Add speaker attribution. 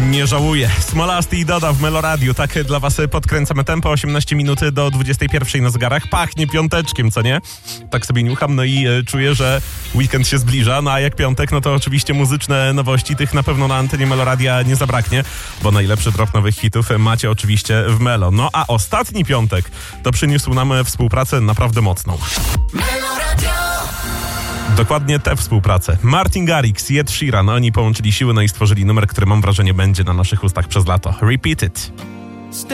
Speaker 1: Nie żałuję. Smolasty i Doda w Meloradiu. Tak dla was podkręcamy tempo. 18 minut do 21 na zegarach. Pachnie piąteczkiem, co nie? Tak sobie niucham, no i czuję, że weekend się zbliża. No a jak piątek, no to oczywiście muzyczne nowości. Tych na pewno na antenie Meloradia nie zabraknie, bo najlepszy drop nowych hitów macie oczywiście w Melo. No a ostatni piątek to przyniósł nam współpracę naprawdę mocną. Dokładnie tę współpracę. Martin Garrix i Ed Sheeran. Oni połączyli siły, no i stworzyli numer, który mam wrażenie będzie na naszych ustach przez lato. Repeat It.